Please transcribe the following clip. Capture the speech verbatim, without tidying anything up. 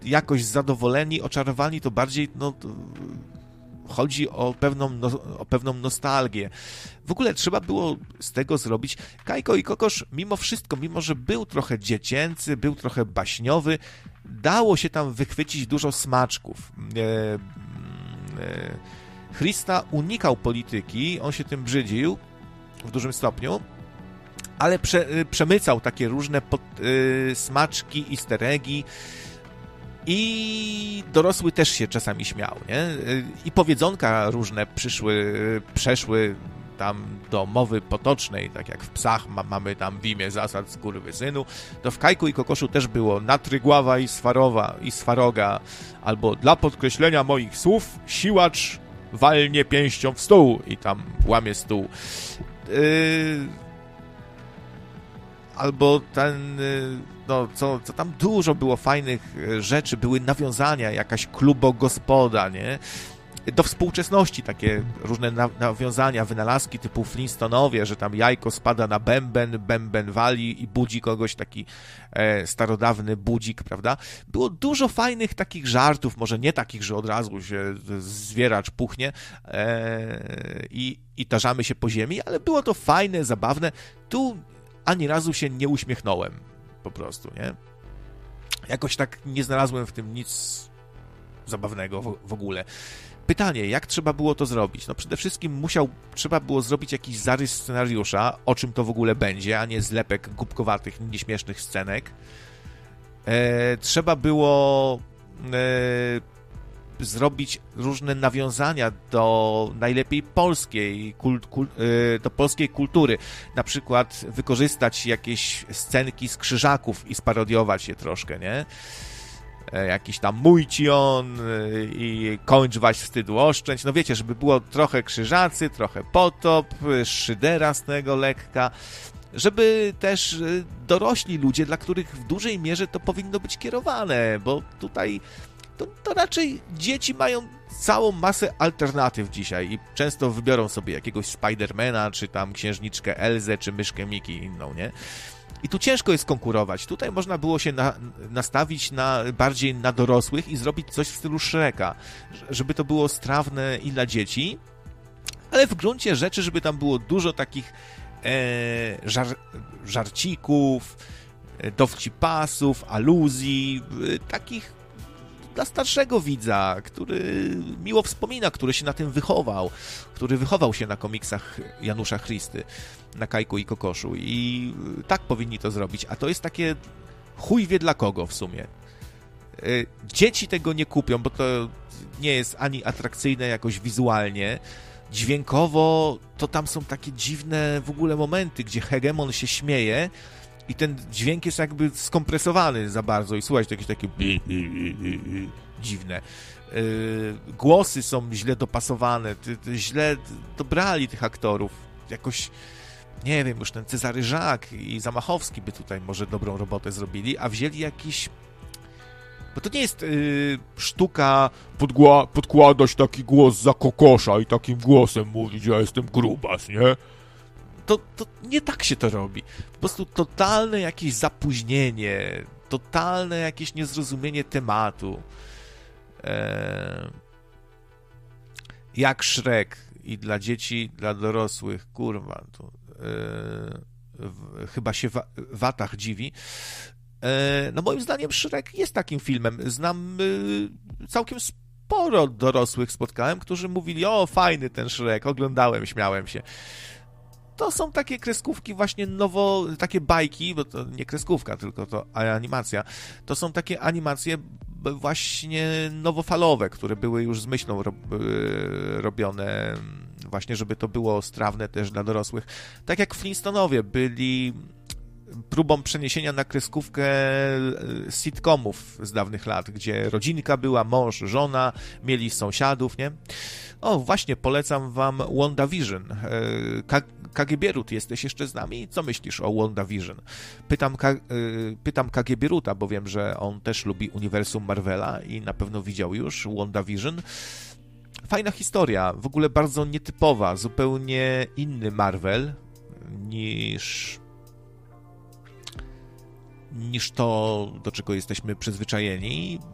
jakoś zadowoleni, oczarowani, to bardziej no, to chodzi o pewną, no, o pewną nostalgię. W ogóle trzeba było z tego zrobić... Kajko i Kokosz, mimo wszystko, mimo że był trochę dziecięcy, był trochę baśniowy, dało się tam wychwycić dużo smaczków. E, e, Chrysta unikał polityki, on się tym brzydził w dużym stopniu, ale prze, przemycał takie różne pod, y, smaczki, easter eggi i dorosły też się czasami śmiał, nie? I powiedzonka różne przyszły, przeszły tam do mowy potocznej, tak jak w Psach ma, mamy tam w imię zasad skurwysynu, to w Kajku i Kokoszu też było natrygława i swarowa i swaroga, albo dla podkreślenia moich słów siłacz walnie pięścią w stół i tam łamie stół. Yy... Albo ten, no co, co tam dużo było fajnych rzeczy, były nawiązania, jakaś klubogospoda, nie? Do współczesności takie różne na, nawiązania, wynalazki typu Flintstonowie, że tam jajko spada na bęben, bęben wali i budzi kogoś, taki e, starodawny budzik, prawda? Było dużo fajnych takich żartów, może nie takich, że od razu się zwieracz puchnie e, i, i tarzamy się po ziemi, ale było to fajne, zabawne. Tu ani razu się nie uśmiechnąłem, po prostu, nie? Jakoś tak nie znalazłem w tym nic zabawnego w, w ogóle. Pytanie, jak trzeba było to zrobić? No przede wszystkim musiał, trzeba było zrobić jakiś zarys scenariusza, o czym to w ogóle będzie, a nie zlepek głupkowatych, nieśmiesznych scenek. E, trzeba było e, zrobić różne nawiązania do najlepiej polskiej, kult, kult, do polskiej kultury. Na przykład wykorzystać jakieś scenki z Krzyżaków i sparodiować je troszkę, nie? Jakiś tam mój ci on i kończ waś wstydu oszczędź. No wiecie, żeby było trochę Krzyżacy, trochę Potop, Szydera z tego lekka, żeby też dorośli ludzie, dla których w dużej mierze to powinno być kierowane, bo tutaj To, to raczej dzieci mają całą masę alternatyw dzisiaj i często wybiorą sobie jakiegoś Spidermana, czy tam księżniczkę Elzę, czy myszkę Miki inną, nie? I tu ciężko jest konkurować. Tutaj można było się na, nastawić na, bardziej na dorosłych i zrobić coś w stylu Shreka, żeby to było strawne i dla dzieci, ale w gruncie rzeczy, żeby tam było dużo takich e, żar, żarcików, dowcipasów, aluzji, e, takich dla starszego widza, który miło wspomina, który się na tym wychował, który wychował się na komiksach Janusza Chrysty, na Kajku i Kokoszu i tak powinni to zrobić, a to jest takie chuj wie dla kogo w sumie. Dzieci tego nie kupią, bo to nie jest ani atrakcyjne jakoś wizualnie, dźwiękowo to tam są takie dziwne w ogóle momenty, gdzie Hegemon się śmieje i ten dźwięk jest jakby skompresowany za bardzo i słuchać jakieś takie dziwne. Yy, głosy są źle dopasowane, ty, ty, źle dobrali tych aktorów. Jakoś, nie wiem, już ten Cezary Żak i Zamachowski by tutaj może dobrą robotę zrobili, a wzięli jakiś... Bo to nie jest yy, sztuka podgła- podkładać taki głos za Kokosza i takim głosem mówić, że ja jestem grubas, nie? To, to nie tak się to robi. Po prostu totalne jakieś zapóźnienie, totalne jakieś niezrozumienie tematu. Eee, jak Shrek i dla dzieci, dla dorosłych, kurwa, to eee, w, chyba się w watach dziwi. Eee, no moim zdaniem Shrek jest takim filmem. Znam e, całkiem sporo dorosłych spotkałem, którzy mówili, o fajny ten Shrek, oglądałem, śmiałem się. To są takie kreskówki właśnie nowo, takie bajki, bo to nie kreskówka, tylko to animacja. To są takie animacje właśnie nowofalowe, które były już z myślą rob, robione właśnie, żeby to było strawne też dla dorosłych. Tak jak Flintstonowie byli próbą przeniesienia na kreskówkę sitcomów z dawnych lat, gdzie rodzinka była, mąż, żona, mieli sąsiadów, nie? O, właśnie, polecam wam WandaVision. K- Kagebierut, jesteś jeszcze z nami? Co myślisz o WandaVision? Pytam, Ka- pytam Kagebieruta, bo wiem, że on też lubi uniwersum Marvela i na pewno widział już WandaVision. Fajna historia, w ogóle bardzo nietypowa, zupełnie inny Marvel niż... niż to, do czego jesteśmy przyzwyczajeni.